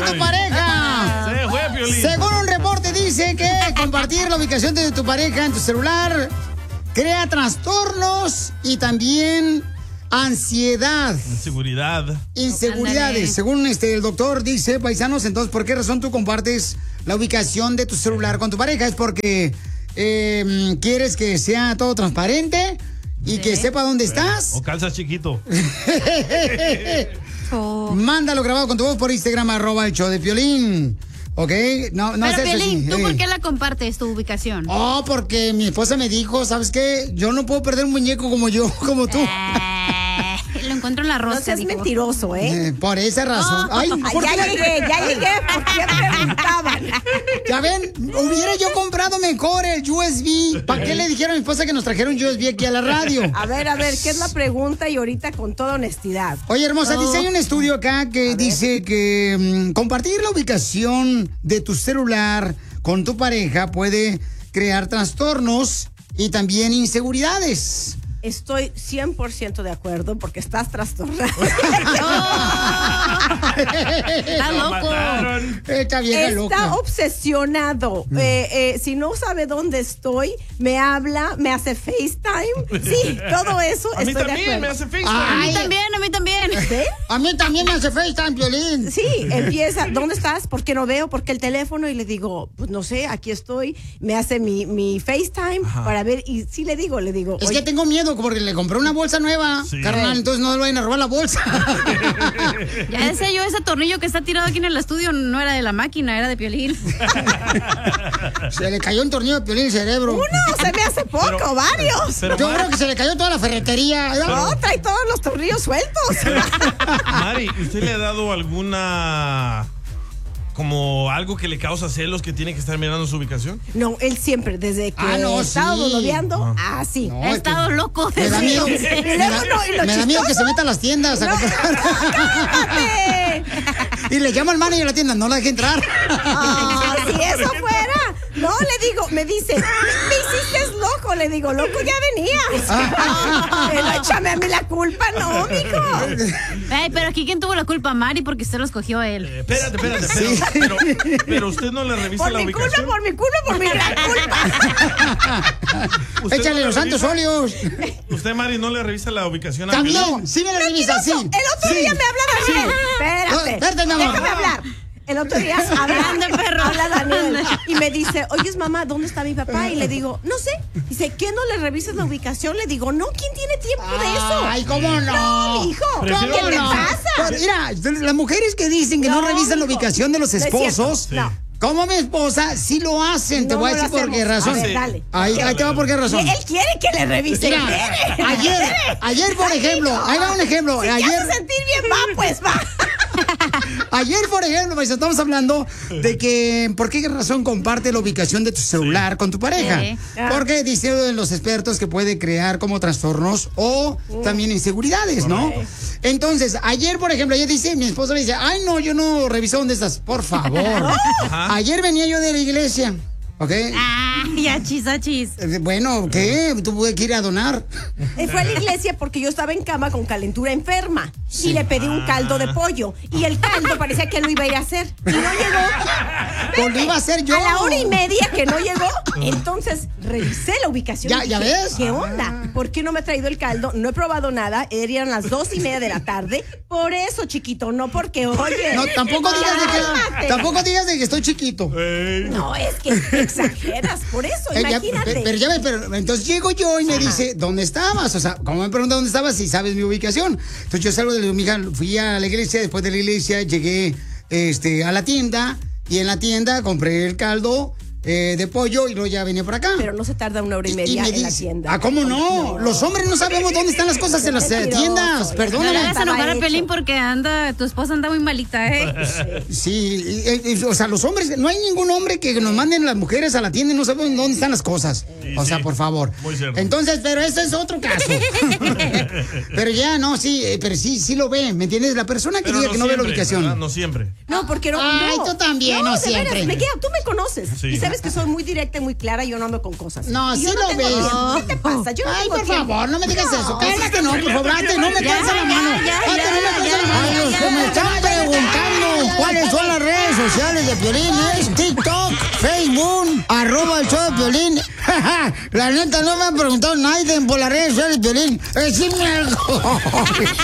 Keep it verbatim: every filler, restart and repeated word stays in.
tu pareja. Se fue, Piolín. Según un reporte dice que compartir la ubicación de tu pareja en tu celular crea trastornos y también ansiedad. Inseguridad. Inseguridades. Ándale. Según este el doctor dice, paisanos, entonces, ¿por qué razón tú compartes la ubicación de tu celular con tu pareja? ¿Es porque eh, quieres que sea todo transparente y que sepa dónde estás? O calzas chiquito. Oh. Mándalo grabado con tu voz por Instagram, arroba el show de Piolín. ¿Ok? No, no Pero, es eso, Piolín, sí. ¿tú Eh. por qué la compartes, tu ubicación? Oh, porque mi esposa me dijo, ¿sabes qué? Yo no puedo perder un muñeco como yo, como tú. Eh, lo encuentro en la No rosca. seas digo. mentiroso, ¿eh? Eh, por esa razón. Oh. Ay, Ay, ¿por ya qué la- llegué, ya llegué, porque ya preguntaban. Ya ven, hubiera yo comprado mejor el U S B. ¿Para qué le dijeron a mi esposa que nos trajeron un U S B aquí a la radio? A ver, a ver, ¿qué es la pregunta? Y ahorita con toda honestidad. Oye, hermosa, Oh. dice, hay un estudio acá que dice que mm, compartir la ubicación de tu celular con tu pareja puede crear trastornos y también inseguridades. Estoy cien por ciento de acuerdo porque estás trastornado. Está Lo loco. mataron. Esta vieja Está loca. obsesionado. Eh, eh, si no sabe dónde estoy, me habla, me hace FaceTime. Sí, todo eso A mí estoy de también acuerdo. me hace FaceTime. A mí Ay. también, a mí también. ¿Sí? A mí también me hace FaceTime, Piolín. Sí, empieza, ¿dónde estás? ¿Por qué no veo? ¿Por qué el teléfono? Y le digo, pues no sé, aquí estoy. Me hace mi, mi FaceTime para ver, y sí le digo, le digo, Es oye, que tengo miedo porque le compré una bolsa nueva, Sí. carnal, entonces no le vayan a robar la bolsa. Ya decía yo, ese tornillo que está tirado aquí en el estudio no era de la máquina, era de Piolín. Se le cayó un tornillo de Piolín el cerebro. uno, se me hace poco, Pero- varios. Pero Yo Mari, creo que se le cayó toda la ferretería. No, trae todos los tornillos sueltos. Mari, ¿usted le ha dado alguna... como algo que le causa celos que tiene que estar mirando su ubicación? No, él siempre, desde que Ah, no, he estado sí. noviando, así. No, He es estado que- loco Me da desde miedo, los- me Y da, luego no, y lo me da miedo que chistoso- se meta a las tiendas a No, comprar. ¡Cállate! Y le llama al manager de la tienda, no la deje entrar. Ah, si eso fuera. No, le digo, me dice, me hiciste loco. Le digo, loco, ya venías. Pero échame a mí la culpa, no, mijo. Ay, pero aquí, ¿quién tuvo la culpa? Mari, porque usted lo escogió a él. Eh, espérate, espérate, pero, pero, pero usted no le revisa Por la mi culpa, ubicación. por mi culpa, por mi gran culpa. ¿Usted Échale no le los santos revisa- óleos. ¿Usted, Mari, no le revisa la ubicación a También, Piolín? sí me la revisa, sí. El otro día me habla Daniel. No, Espérate. espérate, mi amor. Déjame hablar. El otro día habla, Ande, perro. habla Daniel y me dice, oyes mamá, ¿dónde está mi papá? Y le digo, no sé. Dice, ¿qué no le revisas la ubicación? Le digo, no, ¿quién tiene tiempo de eso? Ay, ¿cómo no? No, mijo, Prefiero- ¿qué te no? pasa? Pues, mira, las mujeres que dicen que no, No, revisan la mijo. ubicación de los No es cierto. esposos, Sí. No. como mi esposa, sí lo hacen. Te No, voy a no decir lo por qué hacemos. razón. A ver, dale. Ahí, ahí te va por qué razón. Él quiere que le revise. Mira, quiere. ayer, ayer, por ejemplo, ahí va un ejemplo. Si te Ayer, hace sentir bien, va, pues va. ayer, por ejemplo, pues, estamos hablando de que por qué razón comparte la ubicación de tu celular con tu pareja. Sí. Porque dicen los expertos que puede crear como trastornos o también inseguridades, ¿no? Entonces, ayer, por ejemplo, ayer dice, mi esposa me dice, ay, no, yo no reviso dónde estás, por favor. Ayer venía yo de la iglesia, ¿ok? Ah, ya chis, achis. Eh, Bueno, ¿qué? Tuve que ir a donar. Eh, Fue a la iglesia porque yo estaba en cama con calentura enferma y le pedí un caldo de pollo y el caldo parecía que lo iba a ir a hacer y no llegó. Pues lo iba a hacer yo. A la hora y media que no llegó, entonces revisé la ubicación. Ya- y ya dije, ves. ¿qué onda? ¿Por qué no me ha traído el caldo? No he probado nada. Eran las dos y media de la tarde. Por eso, chiquito, no porque, oye. No, tampoco digas de cálmate. que, tampoco digas de que estoy chiquito. No, es que exageras. Por eso, Eh, ya, imagínate. pe- pero ya ves, pero entonces llego yo y me dice, ¿dónde estabas? O sea, como me pregunta dónde estabas, si sabes mi ubicación. Entonces yo salgo de mi hija, fui a la iglesia, después de la iglesia llegué este, a la tienda y en la tienda compré el caldo eh, de pollo y luego ya venía por acá. Pero no se tarda una hora y Y- y media me en la dice, tienda. Ah, ¿cómo no? Los hombres no sabemos dónde están las cosas en las eh, Mentiroso. tiendas. No le Perdóname. hagas enojar a Estaba Pelín hecho. porque anda, tu esposa anda muy malita, ¿eh? Sí, y- y- o sea, los hombres, no hay ningún hombre que nos manden las mujeres a la tienda y no sabemos dónde están las cosas. Sí, O sea, sí. por favor. Muy cierto. Entonces, pero eso es otro caso. Pero ya, no, sí, eh, pero sí, sí lo ve, ¿me entiendes? La persona que Pero diga que no ve la siempre, ubicación. ¿verdad? No siempre. No, porque no. Ay, no. tú también, no de siempre. veras, me queda, tú me conoces. Sí. Y sabes que soy muy directa y muy clara. Yo no ando con cosas. No, Y sí yo lo tengo ves. tiempo. ¿Qué te pasa? Yo no Ay, tengo por tiempo. favor, no me digas No. eso. Cállate, no, por favor, ate, no me Ya, cansa la ya, mano. ya, Ate, ya, no me cansa ya, la mano. ya, Ay, ya, que me ya, están ya, preguntando ya, cuáles son las redes sociales de Piolín es TikTok, Facebook, arroba el show de Piolín. La neta, no me han preguntado nadie por las redes sociales de Piolín. Decime algo.